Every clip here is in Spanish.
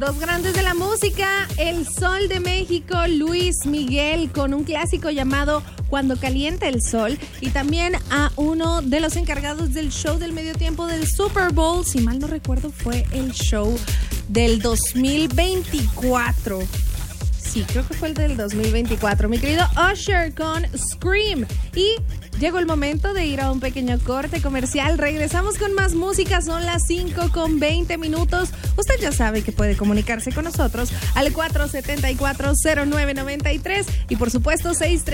Dos grandes de la música, El Sol de México, Luis Miguel, con un clásico llamado Cuando Calienta el Sol, y también a uno de los encargados del show del medio tiempo del Super Bowl, si mal no recuerdo fue el show del 2024. Sí, creo que fue el del 2024. Mi querido Usher con Scream. Y llegó el momento de ir a un pequeño corte comercial. Regresamos con más música. Son las 5:20. Usted ya sabe que puede comunicarse con nosotros al 474-0993 y por supuesto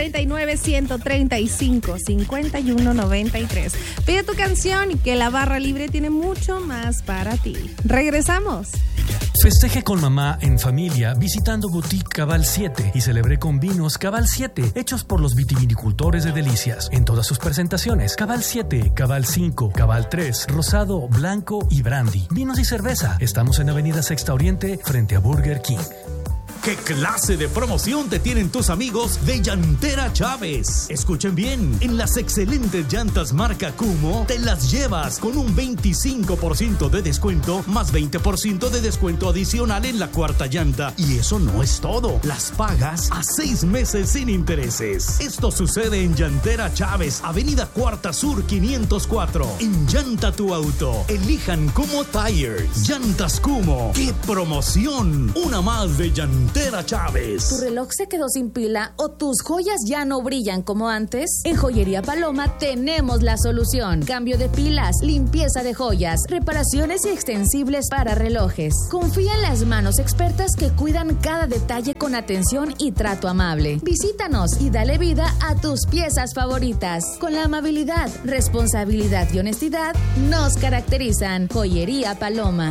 639-135-5193. Pide tu canción y que la barra libre tiene mucho más para ti. Regresamos. Festeje con mamá en familia visitando Boutique Cabal 7 y celebre con vinos Cabal 7 hechos por los vitivinicultores de Delicias en todas sus presentaciones: Cabal 7, Cabal 5, Cabal 3, rosado, blanco y brandy. Vinos y cerveza. Estamos en Avenida Sexta Oriente frente a Burger King. ¿Qué clase de promoción te tienen tus amigos de Llantera Chávez? Escuchen bien, en las excelentes llantas marca Kummo te las llevas con un 25% de descuento más 20% de descuento adicional en la cuarta llanta. Y eso no es todo, las pagas a 6 meses sin intereses. Esto sucede en Llantera Chávez, Avenida Cuarta Sur 504. En Llanta tu auto, elijan Kummo Tires. Llantas Kummo, ¡qué promoción! Una más de Llantera Chávez. ¿Tu reloj se quedó sin pila o tus joyas ya no brillan como antes? En Joyería Paloma tenemos la solución. Cambio de pilas, limpieza de joyas, reparaciones y extensibles para relojes. Confía en las manos expertas que cuidan cada detalle con atención y trato amable. Visítanos y dale vida a tus piezas favoritas. Con la amabilidad, responsabilidad y honestidad nos caracterizan. Joyería Paloma.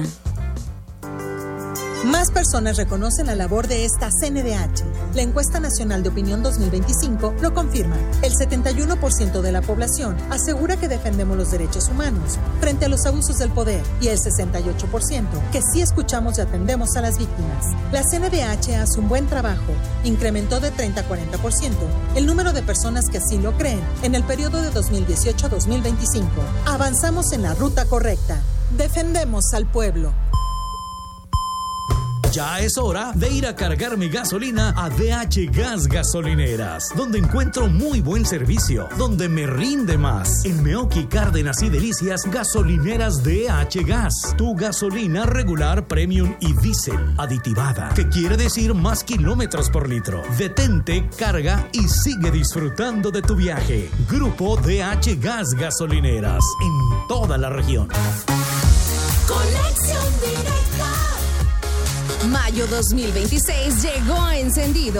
Más personas reconocen la labor de esta CNDH. La encuesta nacional de opinión 2025 lo confirma. El 71% de la población asegura que defendemos los derechos humanos frente a los abusos del poder y el 68% que sí escuchamos y atendemos a las víctimas. La CNDH hace un buen trabajo. Incrementó de 30 a 40% el número de personas que así lo creen en el periodo de 2018 a 2025. Avanzamos en la ruta correcta. Defendemos al pueblo. Ya es hora de ir a cargar mi gasolina a DH Gas Gasolineras, donde encuentro muy buen servicio, donde me rinde más. En Meoqui, Cárdenas y Delicias, gasolineras DH Gas. Tu gasolina regular, premium y diésel aditivada, que quiere decir más kilómetros por litro. Detente, carga y sigue disfrutando de tu viaje. Grupo DH Gas Gasolineras, en toda la región. Conexión directa. Mayo 2026 llegó encendido.